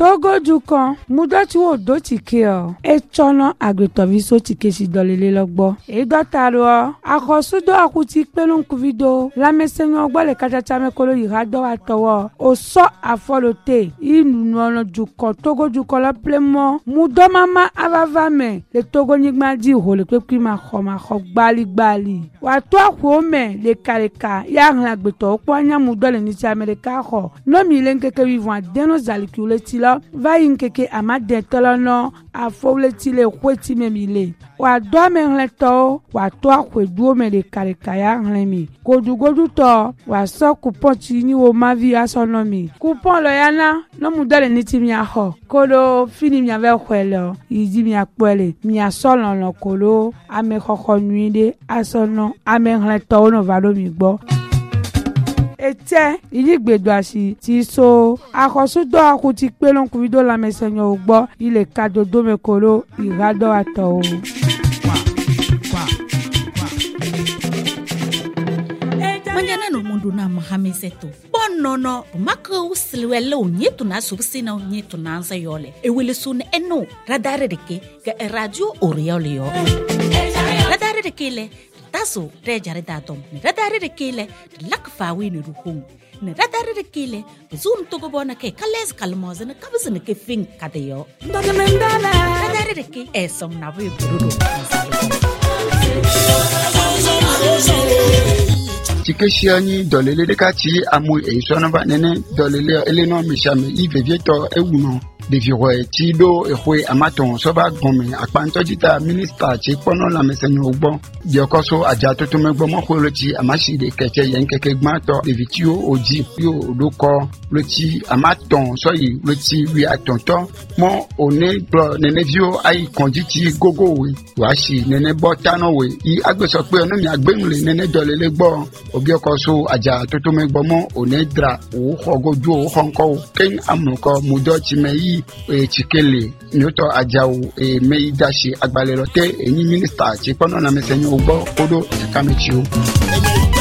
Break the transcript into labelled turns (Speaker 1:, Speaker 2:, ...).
Speaker 1: Togo dukan mudoti wo do tike o e chono agbetovi so tike si dolele logbo e dotaro akosudo akuti pelun kuvido la mesenyo ogbo le kachacha mekolo irado atowo o so afolote inu ono dukan Togo dukan la plemo mudo mama avavame le Togo nigma di ho le pepi ma kho gbali wa to akwo me le kareka ya ran agbeto opo anya mudo le ni ti America kho no mi le nkeke vivant deno zalikule ti lo va yinkeke amade tolono afowle ti le kweti memile wa do me nleto wa to akwedu me le kareka ya nlemi godugodu to wa so coupon ti ni wo ma vi asono mi coupon lo yana no mudo le ni ti mi aho kolo fini mi ave kwelo yidi mi apele mi asolo lo kolo ame khokho nuide asono ame nleto no valo mi gbo ete iligbedo asi ti so akosudo akuti pelon kuvido la mesenyo ogbo ile kadodo mekolo irado ato
Speaker 2: Manyana no mundu na mahamiseto bonono maka usliwele onyetu na subsina onyetu na ansa yole ewele sun eno radare deke ga radio oriole yo radare deke le taso rejare datom radare deke le lakfawi ni ruhung ne radare deke le zum to go bona ke kales kalmoze na kabzene ke fin kadeyo radare deke esom na we burudo
Speaker 3: Tikeshiani dolele de kati amu e sona ba nene dolele eleno mishame ive vieto ewuno de viroe tido e hwe amaton soba gome akpanto jita minister chi pono la mesenyo ogbo di okoso aja to megbo mo ko loti amashi de keke yen keke gmato de vitio oji yo loko loti amaton so yi loti wi atonto mo one bro nene vio ai konjiti gogo we washi nene botano we I agbeso pe ono mi agbemule nene dolele gbo obi okoso aja to megbo mo one dra o hogoju o honko ken amuko mudo chimeyi chikele nyoto ajao meidashi agbalero te enyi minister chi pono na mesenyo ogbo kodo kamechio